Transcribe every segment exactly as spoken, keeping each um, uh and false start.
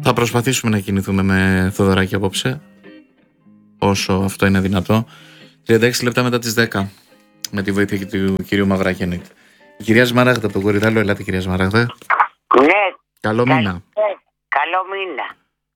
Θα προσπαθήσουμε να κινηθούμε με Θοδωράκη απόψε, όσο αυτό είναι δυνατό. τριάντα έξι λεπτά μετά τις δέκα, με τη βοήθεια του κυρίου Μαυράκη. Η κυρία Σμαράγδα από τον Κορυδάλο, ελάτε κυρία Σμαράγδα. Ναι. Καλό μήνα. Καλ, καλό μήνα.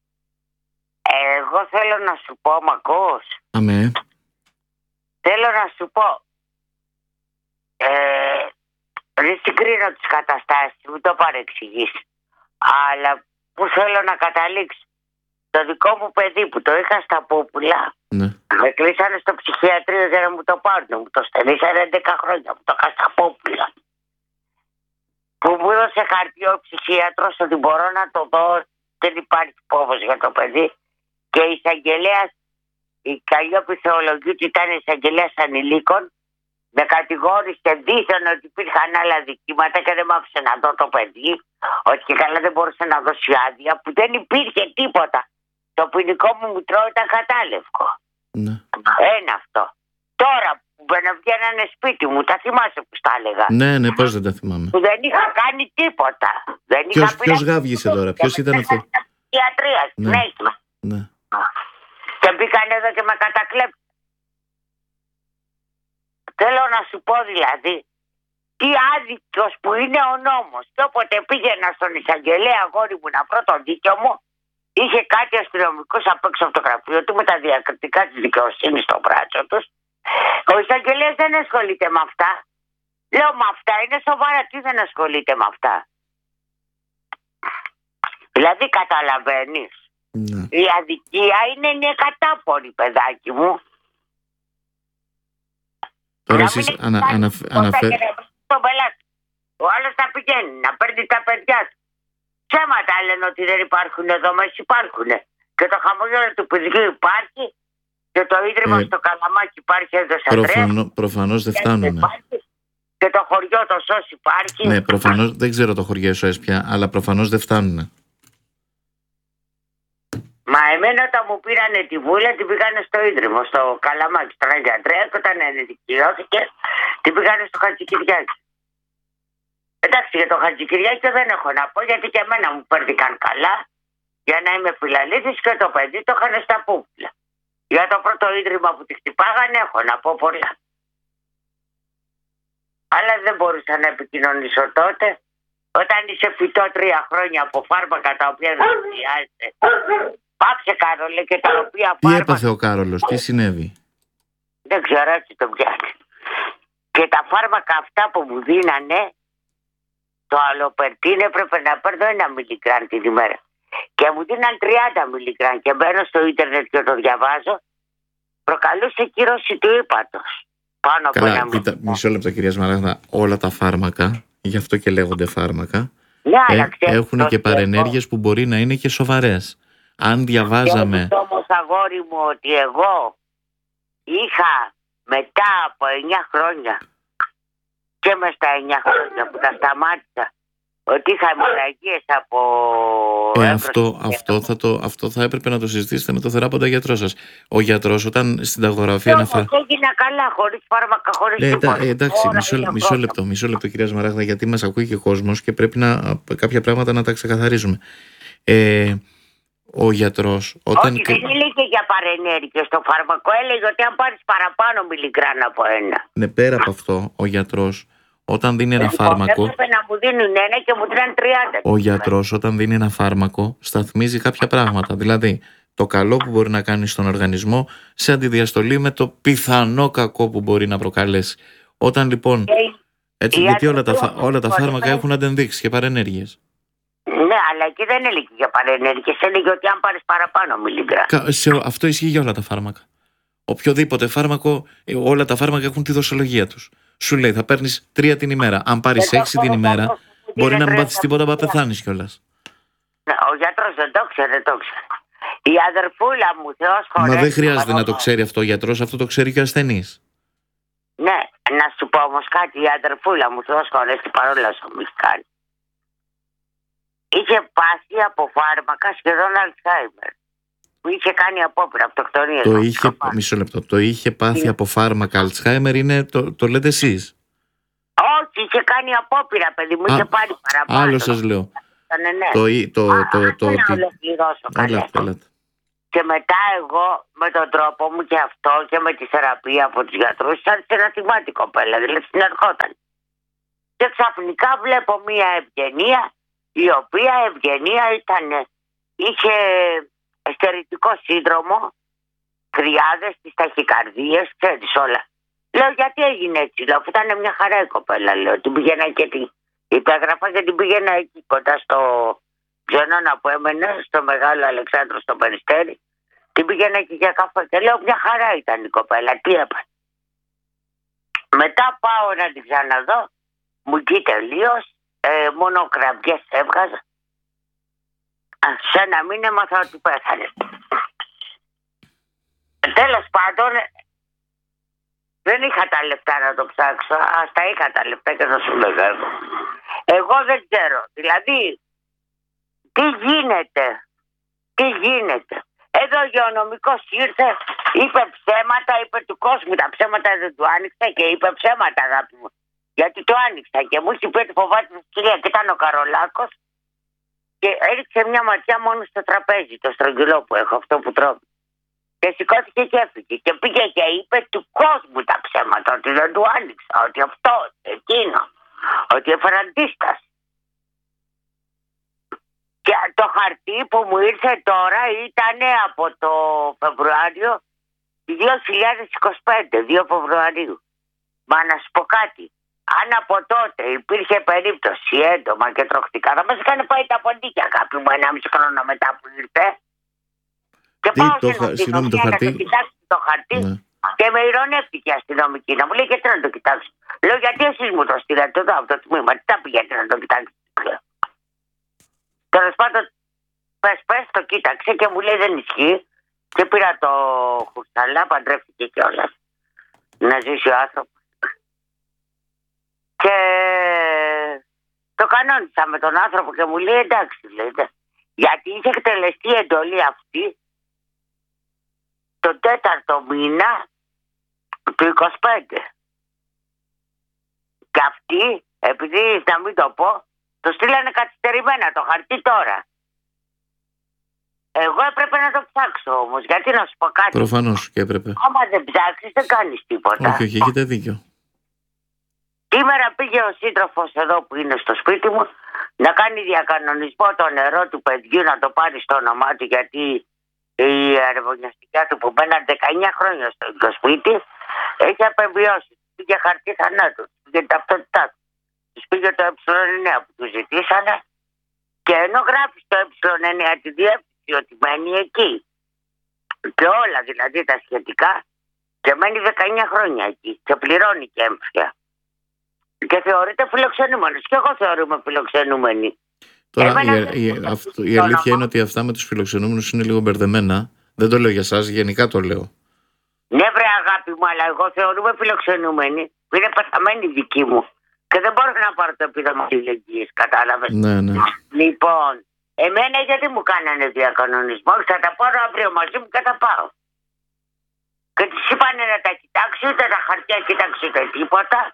Εγώ θέλω να σου πω, μ' ακούς? Αμέ. Θέλω να σου πω, ε, δεν συγκρίνω τις καταστάσεις, μην το παρεξηγείς, αλλά που θέλω να καταλήξω, το δικό μου παιδί που το είχα στα Πούπουλα, ναι. με κλείσανε στο ψυχιατρίο για να μου το πάρουν, μου το στενήσανε έντεκα χρόνια, μου το είχα στα Πούπουλα. Που μου έδωσε χαρτί ο ψυχίατρος ότι μπορώ να το δω, δεν υπάρχει φόβος για το παιδί. Και η εισαγγελέας, η Καλλιόπη Θεολογίου, που ήταν εισαγγελέας ανηλίκων, με κατηγόρησε δίθεν ότι υπήρχαν άλλα δικήματα και δεν μ' άφησε να δω το παιδί, ότι και καλά δεν μπορούσε να δώσει άδεια, που δεν υπήρχε τίποτα. Το ποινικό μου μητρό ήταν κατάλευκο. Ναι. Ένα αυτό. Τώρα που βγαίνανε σπίτι μου, τα θυμάσαι που τα έλεγα? Ναι, ναι, πώς δεν τα θυμάμαι. Που δεν είχα κάνει τίποτα. Δεν ποιος, είχα ποιος γάβγισε τώρα, ποιος ήταν αυτό? Ιατρία, ναι. ναι. ναι. Και μπήκαν εδώ και με κατακλέψαν. Θέλω να σου πω δηλαδή, τι άδικος που είναι ο νόμος. Και όποτε πήγαινα στον εισαγγελέα αγόρι μου να βρω το δίκιο μου, είχε κάτι αστυνομικός απ' έξω από το γραφείο του με τα διακριτικά της δικαιοσύνης στο μπράτσο τους. Ο εισαγγελέας δεν ασχολείται με αυτά. Λέω, με αυτά είναι σοβαρά, τι δεν ασχολείται με αυτά? Δηλαδή καταλαβαίνεις, ναι. η αδικία είναι μια κατάπορη, παιδάκι μου. Τώρα εσείς ανα, ανα, αναφέρετε... Ο άλλος θα πηγαίνει να παίρνει τα παιδιά του. Ψέματα λένε ότι δεν υπάρχουν εδώ, μέσα υπάρχουν. Και το χαμόγελο του παιδιού υπάρχει. Και το ίδρυμα ε, στο Καλαμάκι υπάρχει εδώ σε προφανώ, προφανώς δεν φτάνουν. Και το χωριό το ΣΟΣ υπάρχει. Ναι, προφανώς, δεν ξέρω το χωριό ΣΟΣ πια, αλλά προφανώς δεν φτάνουν. Μα εμένα όταν μου πήρανε τη βούλα, την πήγανε στο ίδρυμα, στο Καλαμάκι, στον Άγιο Ανδρέα, και όταν ενεδικαιώθηκε, την πήγανε στο Χατζικυριάκη. Εντάξει, για το Χατζικυριάκη δεν έχω να πω, γιατί και εμένα μου παίρνηκαν καλά για να είμαι φιλαλήτης και το παιδί το είχαν στα Πούπουλα. Για το πρώτο ίδρυμα που τη χτυπάγανε έχω να πω πολλά. Αλλά δεν μπορούσα να επικοινωνήσω τότε. Όταν είσαι φυτό τρία χρόνια από φάρμακα τα οποία δεν χρειάζεται. Πάψε, Κάρολε, και τα οποία τι φάρμακα... έπαθε ο Κάρολος, τι συνέβη? Δεν ξέρω, έτσι το πιάνει. Και τα φάρμακα αυτά που μου δίνανε, το αλοπερτίν έπρεπε να παίρνω ένα μιλιγκράμμ την ημέρα. Και μου δίναν τριάντα μιλιγκράμμ και μπαίνω στο ίντερνετ και το διαβάζω. Προκαλούσε κύρωση του ύπατος. Πάνω Καλά, από ένα κοίτα, μισό λεπτό κυρία Σμαράγδα, όλα τα φάρμακα, γι' αυτό και λέγονται φάρμακα, ναι, ε, έχουν και παρενέργειες που μπορεί να είναι και σοβαρές. Αν διαβάζαμε... Και όμως, αγόρι μου, ότι εγώ είχα μετά από εννιά χρόνια και μες στα εννιά χρόνια που τα σταμάτησα, ότι είχα αιμορραγίες από... Ε, αυτό, αυτό, θα το, αυτό θα έπρεπε να το συζητήσετε με το θεράποντα γιατρό σας. Ο γιατρός όταν στην ταγογραφία αναφέρει... Όμως έγινα καλά, χωρίς φάρμακα, χωρίς ε, τίποτα. Ε, εντάξει, μισό, μισό λεπτό, μισό λεπτό κυρία Σμαράγδα, γιατί μας ακούει και ο κόσμος και πρέπει να, κάποια πράγματα να τα ξεκαθαρίζουμε. Ε, ο γιατρός... Όταν... Όχι, δεν έλεγε για παρενέργειες το φάρμακο, έλεγε ότι αν πάρεις παραπάνω μιλιγκράμμ από ένα. Ναι, πέρα από αυτό, ο γιατρός όταν δίνει ένα φάρμακο. Έπρεπε να μου δίνουν ένα και μου δίνουν τριάντα. Ο γιατρός όταν δίνει ένα φάρμακο σταθμίζει κάποια πράγματα. Δηλαδή, το καλό που μπορεί να κάνει στον οργανισμό σε αντιδιαστολή με το πιθανό κακό που μπορεί να προκαλέσει. Όταν λοιπόν. Έτσι, γιατί όλα τα, όλα τα φάρμακα έχουν αντενδείξει και παρενέργειες. Ναι, αλλά εκεί δεν έλεγε για παρενέργειες. Έλεγε ότι αν πάρεις παραπάνω μιλιγκράμμ. Αυτό ισχύει για όλα τα φάρμακα. Οποιοδήποτε φάρμακο, όλα τα φάρμακα έχουν τη δοσολογία τους. Σου λέει θα παίρνεις τρία την ημέρα. Αν πάρεις έξι την ημέρα, μπορεί να μην πάθεις τίποτα, να πεθάνεις κιόλας. Ο γιατρός δεν το ξέρει, δεν το ξέρει. Η αδερφούλα μου, Θεός χωρέσει. Μα δεν χρειάζεται να το ξέρει αυτό ο γιατρός, αυτό το ξέρει και ο ασθενής. Ναι, να σου πω όμως κάτι, η αδερφούλα μου, Θεός χωρέσει, παρόλα σου μου έχει κάνει. Είχε πάθει από φάρμακα σχεδόν Αλτσχάιμερ. Που είχε κάνει απόπειρα αυτοκτονία. Το είχε, μισό λεπτό, το είχε πάθει yeah. από φάρμακα Αλτσχάιμερ, είναι, το, το λέτε εσείς. Όχι, είχε κάνει απόπειρα, παιδί μου, είχε πάρει παραπάνω. Άλλο σας λέω. ήτανε, ναι. Το, το, Α, το, το, να το, ολοκληρώσω καλά. Και μετά εγώ με τον τρόπο μου και αυτό και με τη θεραπεία από τους γιατρούς άρχισε να θυμάται η κοπέλα, δηλαδή συνερχόταν. Και ξαφνικά βλέπω μία ευγενία, η οποία ευγενία ήταν, είχε εστερητικό σύνδρομο, κρυάδες, τις ταχυκαρδίες, ξέρεις όλα. Λέω γιατί έγινε έτσι, λέω, αφού ήταν μια χαρά η κοπέλα, λέω, την πήγαινα και την υπέγραφα και την πήγαινα εκεί κοντά στο Ζενώνα που έμενε, στο Μεγάλο Αλεξάνδρο στο Περιστέρι. Την πήγαινα εκεί για καφέ και λέω μια χαρά ήταν η κοπέλα, τι έπανε. Μετά πάω να την ξαναδώ, μου γκεί τελείως, ε, μόνο κραμπιές έβγαζα. Σε ένα μήνα έμαθα ότι πέθανε. Τέλος πάντων, δεν είχα τα λεπτά να το ψάξω, ας τα είχα τα λεπτά και θα σου λέγα εγώ. Εγώ δεν ξέρω, δηλαδή, τι γίνεται, τι γίνεται. Εδώ ο υγειονομικός ήρθε, είπε ψέματα, είπε του κόσμου, τα ψέματα δεν του άνοιξα και είπε ψέματα, αγάπη μου. Γιατί το άνοιξα και μου είχε πει ότι φοβάται τη κυρία και ήταν ο Καρολάκος και έριξε μια ματιά μόνο στο τραπέζι, το στρογγυλό που έχω, αυτό που τρώω. Και σηκώθηκε και έφυγε και πήγε και είπε του κόσμου τα ψέματα, ότι δεν του άνοιξα, ότι αυτό, εκείνο, ότι έφερα αντίσταση. Και το χαρτί που μου ήρθε τώρα ήταν από το Φεβρουάριο δύο χιλιάδες είκοσι πέντε, δύο Φεβρουαρίου. Μα να σου πω κάτι, αν από τότε υπήρχε περίπτωση έντομα και τροχτικά, θα μας είχαν πάει τα ποντίκια κάποιου μου ενάμιση χρόνο μετά που ήρθε. Και τι, πάω το, στην συγγνώμη, το χαρτί. να το κοιτάξει το χαρτί, ναι. Και με ηρωνεύτηκε η αστυνομική να μου λέει γιατί να το κοιτάξει. Λέω γιατί εσείς μου το στείλατε εδώ από το τμήμα, τι τα πηγαίνετε να το κοιτάξει. Τέλος πάντων, πες πες το κοίταξε και μου λέει δεν ισχύει. Και πήρα το χουρταλά, παντρεύτηκε κιόλας. Να ζήσει ο άνθρωπος. Και το κανόνισα με τον άνθρωπο και μου λέει εντάξει, λέει, γιατί είχε εκτελεστεί εντολή αυτή τον τέταρτο μήνα του είκοσι πέντε. Και αυτοί, επειδή να μην το πω, το στείλανε καθυστερημένα το χαρτί τώρα. Εγώ έπρεπε να το ψάξω όμως, γιατί να σου πω κάτι. Προφανώς και έπρεπε. Άμα δεν ψάξεις δεν κάνεις τίποτα. Όχι, όχι, έχετε δίκιο. Σήμερα πήγε ο σύντροφος εδώ που είναι στο σπίτι μου να κάνει διακανονισμό το νερό του παιδιού, να το πάρει στο όνομά του, γιατί η αρεβωνιαστικά του που μπαίναν δεκαεννιά χρόνια στο σπίτι έχει απεμβιώσει. Πήγε χαρτί θανάτου, πήγε ταυτότητά του. Τους πήγε το ε εννέα που του ζητήσανε και ενώ γράφει το ε εννέα τη διεύθυνση ότι μένει εκεί και όλα δηλαδή τα σχετικά και μένει δεκαεννιά χρόνια εκεί και πληρώνει και έμφυα. Και θεωρείται φιλοξενούμενος. Και εγώ θεωρούμε φιλοξενούμενοι. Τώρα Έμενα... η, η, αυτό, η αλήθεια είναι ότι αυτά με τους φιλοξενούμενους είναι λίγο μπερδεμένα. Δεν το λέω για σας, γενικά το λέω. Ναι βρε αγάπη μου, αλλά εγώ θεωρούμε φιλοξενούμενοι. Είναι πεθαμένοι δικοί μου. Και δεν μπορώ να πάρω το επίδομα αλληλεγγύης, κατάλαβες. Ναι, ναι. Λοιπόν, εμένα γιατί μου κάνανε διακανονισμό, θα τα πάρω αύριο μαζί μου και θα πάω. Και της είπανε να τα κοιτάξει, ούτε τα χαρτιά κοιτάξει ούτε τίποτα.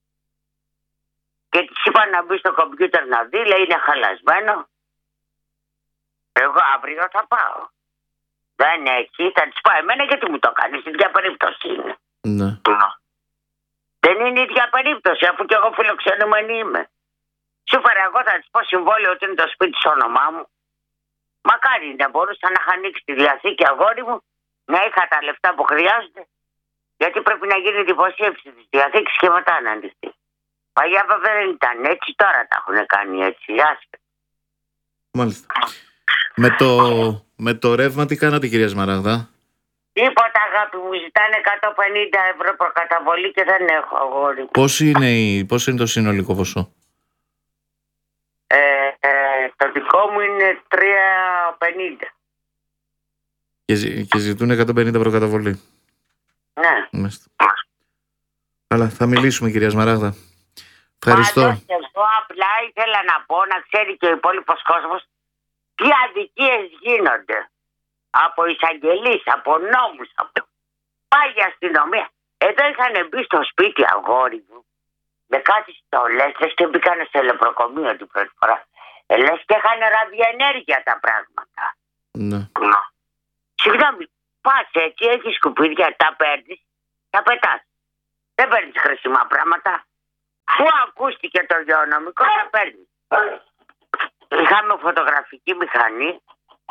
Και της είπα να μπει στο κομπιούτερ να δει, λέει είναι χαλασμένο. Εγώ αύριο θα πάω. Δεν έχει, θα της πω εμένα γιατί μου το κάνεις, η ίδια περίπτωση είναι. Ναι. Δεν είναι η ίδια περίπτωση, αφού και εγώ φιλοξενούμενη είμαι. Σου φέρα εγώ θα της πω συμβόλαιο ότι είναι το σπίτι στο όνομά μου. Μακάρι να μπορούσα να είχα ανοίξει τη διαθήκη αγόρι μου, να είχα τα λεφτά που χρειάζονται, γιατί πρέπει να γίνει δημοσίευση της διαθήκης και μετά να ανοιχτεί. Παλιά βέβαια δεν ήταν έτσι, τώρα τα έχουν κάνει έτσι, άσχετα. Μάλιστα. Με το, με το ρεύμα τι κάνατε κυρία Σμαράγδα? Τίποτα αγάπη μου, ζητάνε εκατόν πενήντα ευρώ προκαταβολή και δεν έχω αγόρι. Πώς είναι, πώς είναι το συνολικό ποσό? Ε, ε, το δικό μου είναι τρία πενήντα. Και, και ζητούν εκατόν πενήντα προκαταβολή. Ναι. Μάλιστα. Καλά, θα μιλήσουμε κυρία Σμαράγδα. Ευχαριστώ. Πάντως, εγώ απλά ήθελα να πω, να ξέρει και ο υπόλοιπος κόσμος τι αδικίες γίνονται από εισαγγελείς, από νόμους, από... πάει η αστυνομία. Εδώ είχαν μπει στο σπίτι αγόρι μου με κάτι στολές και μπήκανε σε λεπροκομείο την πρώτη φορά Ε, λες και είχαν ραδιενέργεια τα πράγματα. Ναι. Συγγνώμη, πας έτσι, έχεις σκουπίδια, τα παίρνεις, τα πετάς. Δεν παίρνεις χρήσιμα πράγματα. Πού ακούστηκε το υγειονομικό, τα παίρνεις. Είχαμε φωτογραφική μηχανή,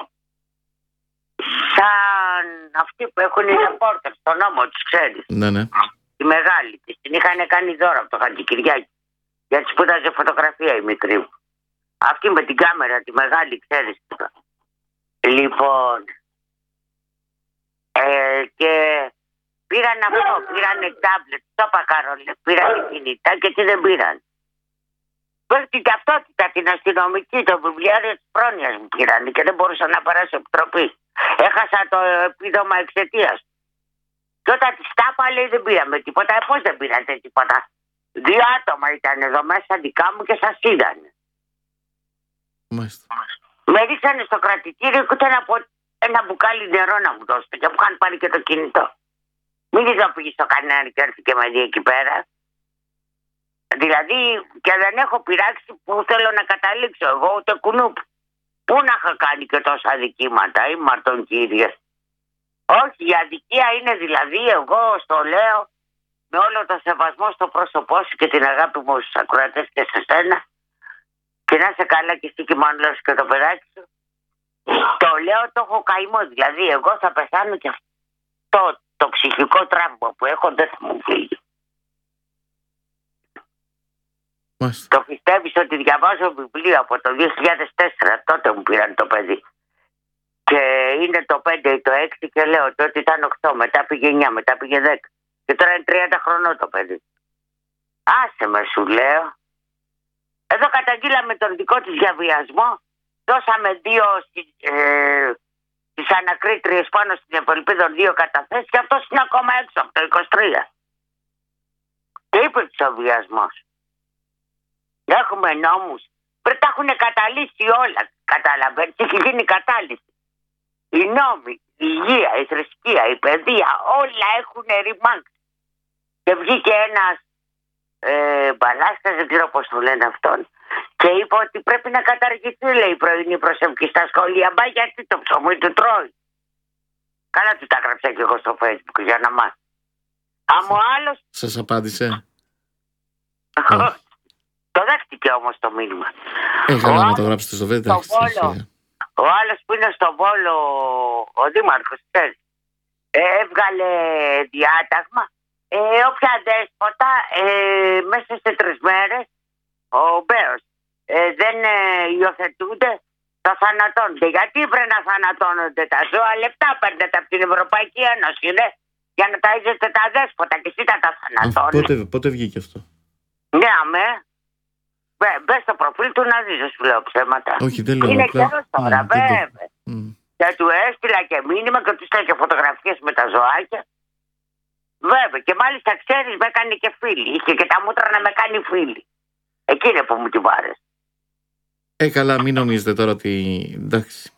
σαν αυτοί που έχουν οι ρεπόρτερ στον νόμο, τους ξέρεις. Ναι, ναι. Η μεγάλη της, την είχαν κάνει δώρα από το Χατζικυριάκη. Γιατί σπούδαζε φωτογραφία η μικρή μου. Αυτή με την κάμερα, τη μεγάλη, ξέρεις. Λοιπόν, ε, και πήραν αυτό, πήραν τάμπλετ, το είπα Καρόλε, πήραν κινητά και τι δεν πήραν. Μέχρι την ταυτότητα, την αστυνομική, το βιβλιάριο της πρόνοιας μου πήραν και δεν μπορούσα να περάσω επιτροπή. Έχασα το επίδομα εξαιτίας. Και όταν τη τάπα λέει δεν πήραμε τίποτα. Ε, πώς δεν πήρατε τίποτα? Δύο άτομα ήταν εδώ μέσα δικά μου και σας είδανε. Μάλιστα. Με ρίξανε στο κρατητήριο και ούτε ένα, ένα μπουκάλι νερό να μου δώσετε. Και μου είχαν πάρει και το κινητό. Μην ειδοποιείς το κανένα και έρθει και με δει εκεί πέρα. Δηλαδή και δεν έχω πειράξει που θέλω να καταλήξω εγώ ούτε κουνούπ. Πού να είχα κάνει και τόσα αδικήματα ή μαρτον κύριε. Όχι, η αδικία είναι δηλαδή, εγώ στο λέω με όλο το σεβασμό στο πρόσωπό σου και την αγάπη μου στους ακροατές και σε σένα, και να είσαι καλά και εσύ και Μανώλης και το παιδάκι σου. Το λέω, το έχω καημό. Δηλαδή εγώ θα πεθάνω και αυτό το ψυχικό τραύμα που έχω δεν θα μου φύγει. Μάλιστα. Το πιστεύεις ότι διαβάζω βιβλίο από το δύο χιλιάδες τέσσερα, τότε μου πήραν το παιδί. Και είναι το πέντε ή το έξι και λέω ότι ήταν οκτώ, μετά πήγε εννιά, μετά πήγε δέκα. Και τώρα είναι τριάντα χρονών το παιδί. Άσε με σου λέω. Εδώ καταγγείλαμε τον δικό της διαβιασμό. Δώσαμε δύο ε, τις ανακρίτριες πάνω στην Ευελπίδων, δύο καταθέσεις και αυτός είναι ακόμα έξω από το είκοσι τρία. Και είπε τους ο βιασμός. Έχουμε νόμους. Πρέπει τα έχουν καταλύσει όλα. Καταλαβαίνεις, έχει γίνει κατάλυση. Οι νόμοι, η υγεία, η θρησκεία, η παιδεία, όλα έχουν ρημάξει. Και βγήκε ένας ε, μπαλάστας, δεν ξέρω πώς το λένε αυτόν, και είπε ότι πρέπει να καταργηθεί, λέει, η πρωινή προσευχή στα σχολεία. Μπα γιατί το ψωμί του τρώει. Καλά του τα έγραψα και εγώ στο Facebook για να μάθει. Αν ο άλλος... Σας απάντησε? Το δέχτηκε όμως το μήνυμα. Έχανα να το γράψετε στο Βέλτα. Ο άλλος που είναι στον Βόλο, ο Δήμαρχος, ξέρεις, ε, έβγαλε διάταγμα. Ε, όποια δέσποτα ε, μέσα σε τρεις μέρες, ο Μπέος, ε, δεν ε, υιοθετούνται, θα θανατώνονται. Γιατί πρέπει να θανατώνονται τα ζώα? Λεφτά παίρνετε από την Ευρωπαϊκή Ένωση, ναι, για να ταΐζετε τα δέσποτα και εσύ θα τα θανατώνετε. Πότε, πότε βγήκε αυτό? Ναι, αμέ. Μπες στο προφίλ του να δεις, σου λέω ψέματα. Όχι, δεν λέω. Είναι απλά... καιρός τώρα, Α, βέβαια. Το... Mm. Και του έστειλα και μήνυμα και του έστειλα και φωτογραφίες με τα ζωάκια. Βέβαια, και μάλιστα ξέρεις, με έκανε και φίλη. Είχε και τα μούτρα να με κάνει φίλη. Εκείνη που μου την πάρες. Ε, καλά, μην νομίζετε τώρα ότι... εντάξει.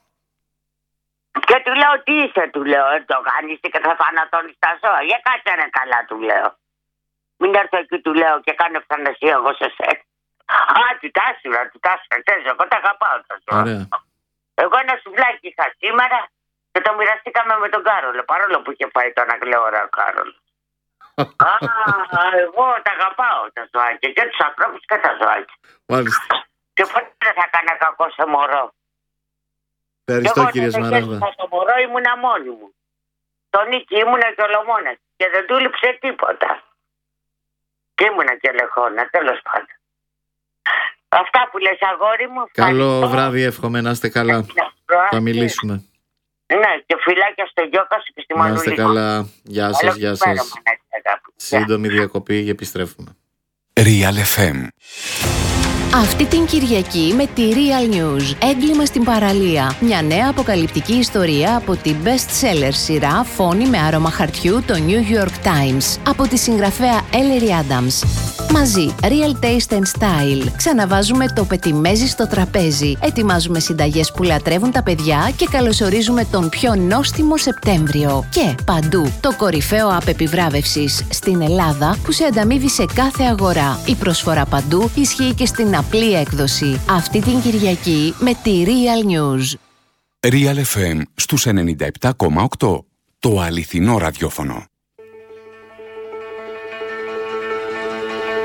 Και του λέω, τι είσαι, του λέω, ε, το κάνεις και θα θανατώνεις τα ζώα. Για κάτσε ρε καλά, του λέω. Μην έρθω εκεί, του λέω, και κάνω ευθανασία εγώ σε σένα. Α, τι τάσουρα, τι τάσουρα, τέζω, εγώ τα αγαπάω τα ζώα. Ωραία. Εγώ ένα σουβλάκι είχα σήμερα και το μοιραστήκαμε με τον Κάρολο, παρόλο που είχε φάει τον αγλαιόρα ο Κάρολος. Α, εγώ τα αγαπάω τα ζωάκια, και τους ανθρώπους και τα ζωάκια. Μάλιστα. Και ποτέ δεν θα έκανα κακό σε μωρό. Ευχαριστώ, κύριε Σμαράγδα. Εγώ το μωρό ήμουνα μόνη μου. Το Νίκη ήμουνα και ολομόνας και δεν του λείψε τίποτα. Και ήμουνα και λεχόνα, τέλος πάντων. Αυτά που λες, αγόρι μου. Καλό ευχαριστώ. βράδυ, εύχομαι να είστε καλά. Θα μιλήσουμε. Ναι, και φιλάκια στο Γιώκα σου και στη Μανούλη. Να είστε καλά. Γεια σας, γεια σας. Σύντομη διακοπή και επιστρέφουμε. Real εφ εμ. Αυτή την Κυριακή με τη Real News. Έγκλημα στην παραλία. Μια νέα αποκαλυπτική ιστορία από την best-seller σειρά Φόνη με άρωμα χαρτιού, το New York Times. Από τη συγγραφέα Ellery Adams. Μαζί, Real Taste and Style. Ξαναβάζουμε το πετιμέζι στο τραπέζι. Ετοιμάζουμε συνταγές που λατρεύουν τα παιδιά και καλωσορίζουμε τον πιο νόστιμο Σεπτέμβριο. Και παντού, το κορυφαίο app επιβράβευσης στην Ελλάδα που σε ανταμείβει σε κάθε αγορά. Η προσφορά παντού ισχύει και στην απλή έκδοση. Αυτή την Κυριακή με τη Real News. Real εφ εμ στους ενενήντα επτά κόμμα οκτώ. Το αληθινό ραδιόφωνο.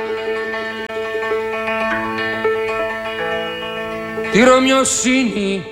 Τη Ρωμιοσύνη